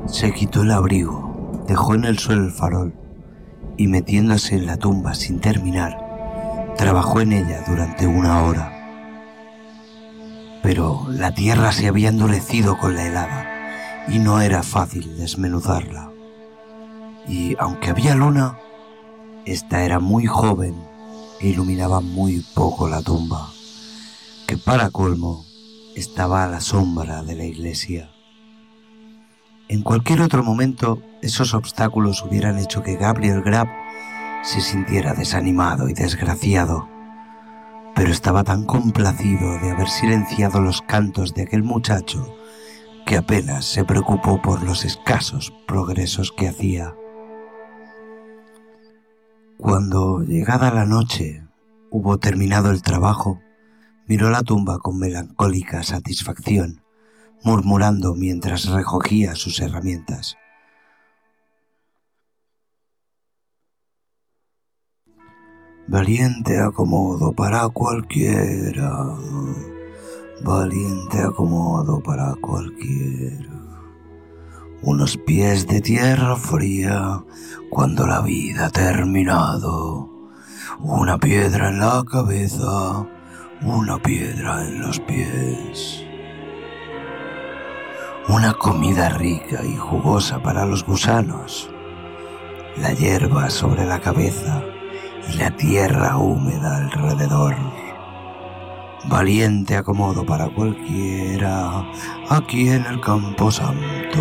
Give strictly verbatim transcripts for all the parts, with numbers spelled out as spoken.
Se quitó el abrigo, dejó en el suelo el farol y, metiéndose en la tumba sin terminar, trabajó en ella durante una hora. Pero la tierra se había endurecido con la helada y no era fácil desmenuzarla. Y aunque había luna, esta era muy joven e iluminaba muy poco la tumba, que para colmo estaba a la sombra de la iglesia. En cualquier otro momento, esos obstáculos hubieran hecho que Gabriel Grab se sintiera desanimado y desgraciado, pero estaba tan complacido de haber silenciado los cantos de aquel muchacho que apenas se preocupó por los escasos progresos que hacía. Cuando, llegada la noche, hubo terminado el trabajo, miró la tumba con melancólica satisfacción, murmurando mientras recogía sus herramientas. Valiente acomodo para cualquiera, valiente acomodo para cualquiera. Unos pies de tierra fría cuando la vida ha terminado. Una piedra en la cabeza, una piedra en los pies. Una comida rica y jugosa para los gusanos. La hierba sobre la cabeza y la tierra húmeda alrededor. Valiente acomodo para cualquiera aquí en el camposanto.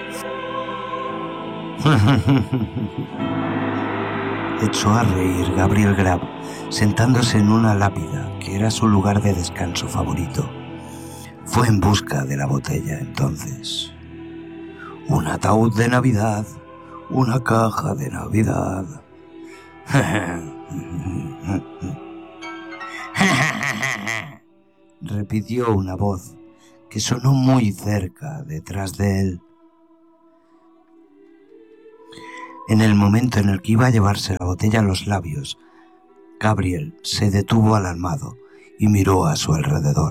Echó a reír Gabriel Grab, sentándose en una lápida que era su lugar de descanso favorito. Fue en busca de la botella entonces. Un ataúd de Navidad, una caja de Navidad. Repitió una voz que sonó muy cerca detrás de él. En el momento en el que iba a llevarse la botella a los labios, Gabriel se detuvo alarmado y miró a su alrededor.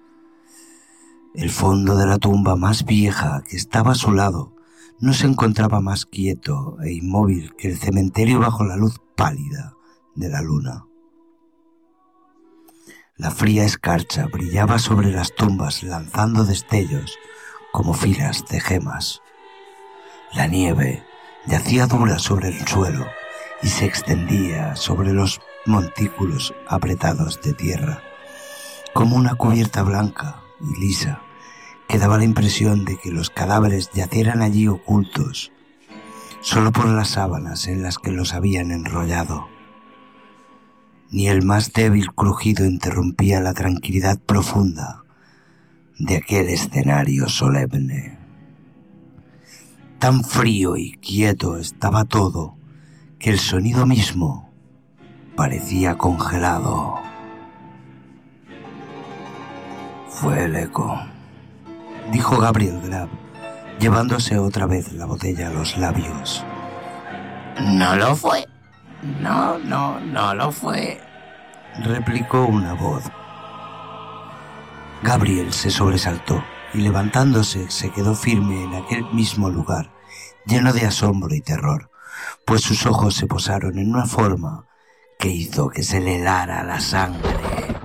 El fondo de la tumba más vieja que estaba a su lado no se encontraba más quieto e inmóvil que el cementerio bajo la luz pálida de la luna. La fría escarcha brillaba sobre las tumbas lanzando destellos como filas de gemas. La nieve yacía dura sobre el suelo y se extendía sobre los montículos apretados de tierra, como una cubierta blanca y lisa que daba la impresión de que los cadáveres yacieran allí ocultos, solo por las sábanas en las que los habían enrollado. Ni el más débil crujido interrumpía la tranquilidad profunda de aquel escenario solemne. Tan frío y quieto estaba todo que el sonido mismo parecía congelado. Fue el eco, dijo Gabriel Grab, llevándose otra vez la botella a los labios. No lo fue. No, no, no lo fue, replicó una voz. Gabriel se sobresaltó y levantándose se quedó firme en aquel mismo lugar, lleno de asombro y terror, pues sus ojos se posaron en una forma que hizo que se le helara la sangre.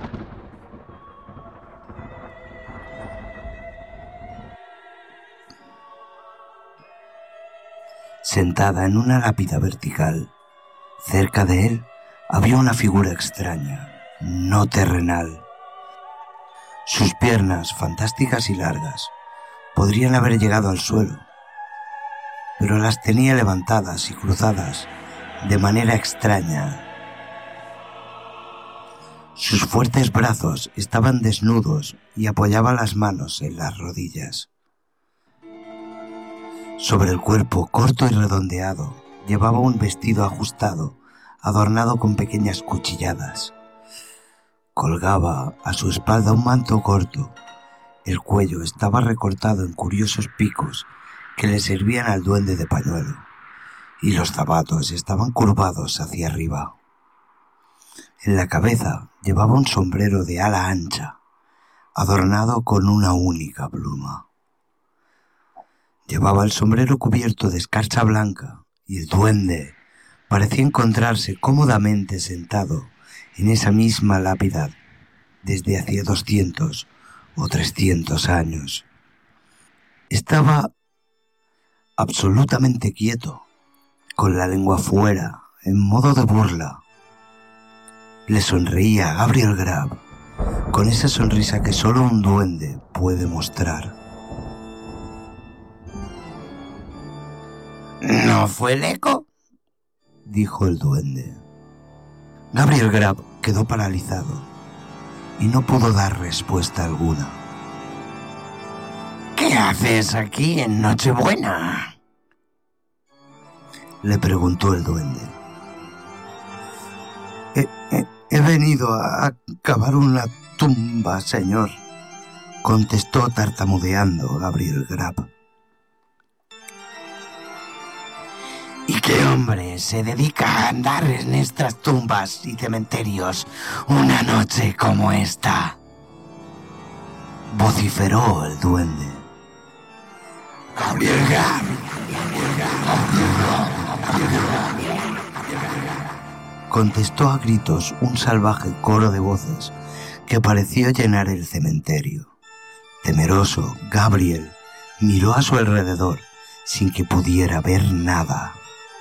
Sentada en una lápida vertical, cerca de él había una figura extraña, no terrenal. Sus piernas, fantásticas y largas, podrían haber llegado al suelo, pero las tenía levantadas y cruzadas de manera extraña. Sus fuertes brazos estaban desnudos y apoyaba las manos en las rodillas. Sobre el cuerpo, corto y redondeado, llevaba un vestido ajustado, adornado con pequeñas cuchilladas. Colgaba a su espalda un manto corto. El cuello estaba recortado en curiosos picos que le servían al duende de pañuelo, y los zapatos estaban curvados hacia arriba. En la cabeza llevaba un sombrero de ala ancha, adornado con una única pluma. Llevaba el sombrero cubierto de escarcha blanca y el duende parecía encontrarse cómodamente sentado en esa misma lápida desde hacía doscientos o trescientos años. Estaba absolutamente quieto, con la lengua fuera, en modo de burla. Le sonreía a Gabriel Grab, con esa sonrisa que solo un duende puede mostrar. ¿No fue el eco?, dijo el duende. Gabriel Grab quedó paralizado y no pudo dar respuesta alguna. ¿Qué haces aquí en Nochebuena?, le preguntó el duende. He, he, he venido a cavar una tumba, señor, contestó tartamudeando Gabriel Grab. ¿Y qué hombre se dedica a andar en estas tumbas y cementerios una noche como esta?, vociferó el duende. Gabriel Grab, contestó a gritos un salvaje coro de voces que pareció llenar el cementerio. Temeroso, Gabriel miró a su alrededor sin que pudiera ver nada.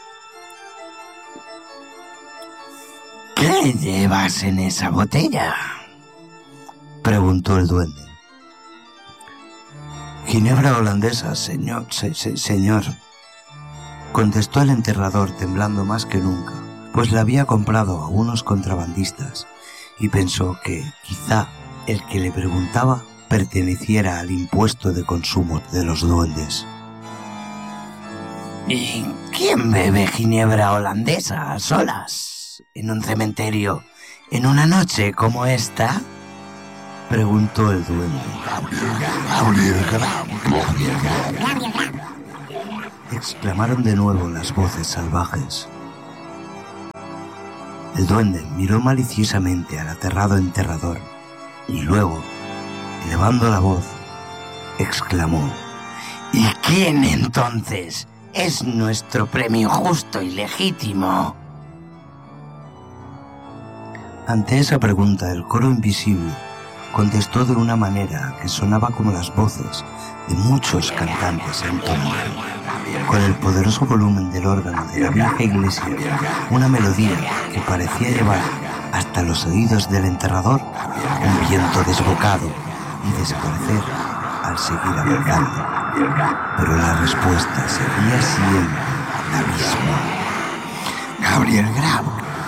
¿Qué llevas en esa botella?, preguntó el duende. Ginebra holandesa, señor, se, se, señor, contestó el enterrador temblando más que nunca, pues la había comprado a unos contrabandistas y pensó que quizá el que le preguntaba perteneciera al impuesto de consumo de los duendes. ¿Y quién bebe ginebra holandesa a solas en un cementerio en una noche como esta?, preguntó el duende. Exclamaron de nuevo las voces salvajes. El duende miró maliciosamente al aterrado enterrador y luego, elevando la voz, exclamó: ¿Y quién entonces es nuestro premio justo y legítimo? Ante esa pregunta, el coro invisible contestó de una manera que sonaba como las voces de muchos cantantes en tono, con el poderoso volumen del órgano de la vieja iglesia, una melodía que parecía llevar hasta los oídos del enterrador un viento desbocado y desaparecer al seguir avanzando. Pero la respuesta seguía siendo la misma. Gabriel Grab.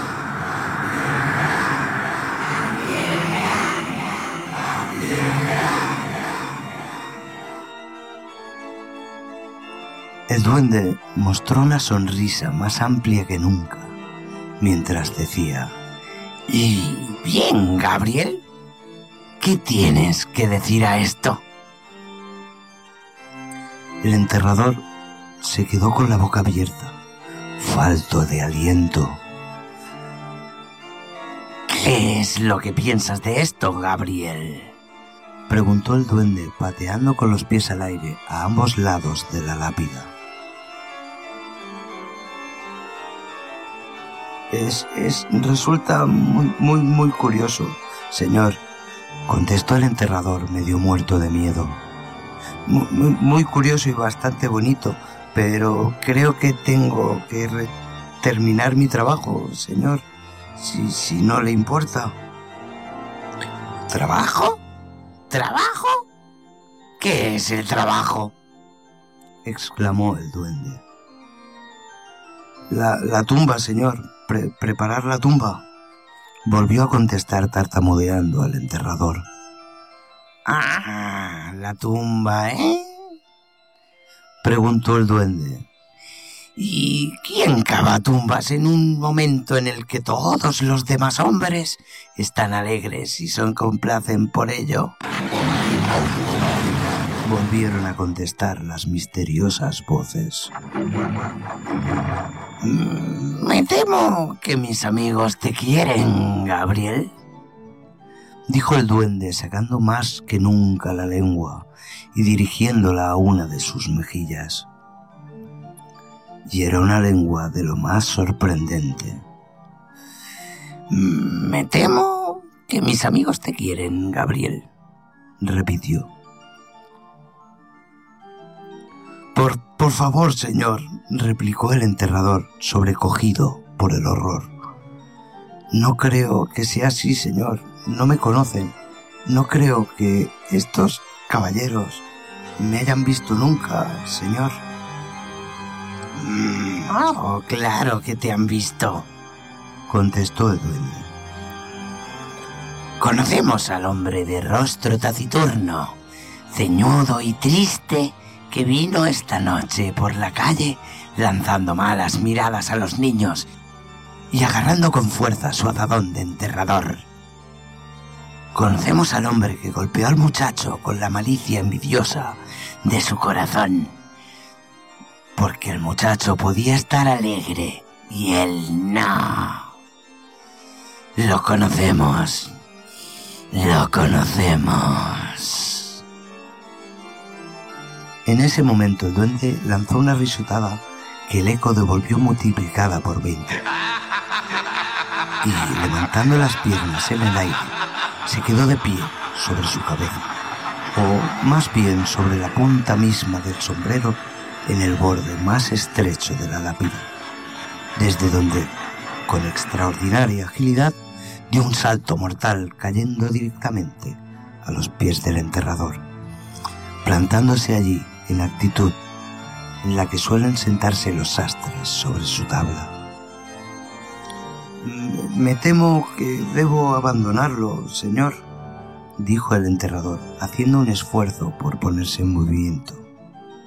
El duende mostró una sonrisa más amplia que nunca, mientras decía: ¿Y bien, Gabriel? ¿Qué tienes que decir a esto? El enterrador se quedó con la boca abierta, falto de aliento. ¿Qué es lo que piensas de esto, Gabriel?, preguntó el duende, pateando con los pies al aire a ambos lados de la lápida. Es, es, resulta muy, muy, muy curioso, señor, contestó el enterrador, medio muerto de miedo. Muy, muy, muy curioso y bastante bonito, pero creo que tengo que re- terminar mi trabajo, señor, si, si no le importa. ¿Trabajo? ¿Trabajo? ¿Qué es el trabajo?, exclamó el duende. La, la tumba, señor. Pre- preparar la tumba, volvió a contestar tartamudeando al enterrador. Ah, la tumba, ¿eh?, preguntó el duende. ¿Y quién cava tumbas en un momento en el que todos los demás hombres están alegres y se complacen por ello? Volvieron a contestar las misteriosas voces. Me temo que mis amigos te quieren, Gabriel. dijo el duende, sacando más que nunca la lengua y dirigiéndola a una de sus mejillas. Y era una lengua de lo más sorprendente. Me temo que mis amigos te quieren, Gabriel, repitió. Por, por favor, señor, replicó el enterrador, sobrecogido por el horror. No creo que sea así, señor. No me conocen. No creo que estos caballeros me hayan visto nunca, señor. Mm, oh, claro que te han visto, contestó el duende. Conocemos al hombre de rostro taciturno, ceñudo y triste, que vino esta noche por la calle lanzando malas miradas a los niños y agarrando con fuerza su azadón de enterrador. Conocemos al hombre que golpeó al muchacho con la malicia envidiosa de su corazón, porque el muchacho podía estar alegre y él no. Lo conocemos, lo conocemos. En ese momento el duende lanzó una risotada que el eco devolvió multiplicada por veinte. Y levantando las piernas en el aire, se quedó de pie sobre su cabeza, o más bien sobre la punta misma del sombrero en el borde más estrecho de la lápida, desde donde, con extraordinaria agilidad, dio un salto mortal cayendo directamente a los pies del enterrador, plantándose allí en actitud en la que suelen sentarse los sastres sobre su tabla. Me temo que debo abandonarlo, señor, dijo el enterrador, haciendo un esfuerzo por ponerse en movimiento.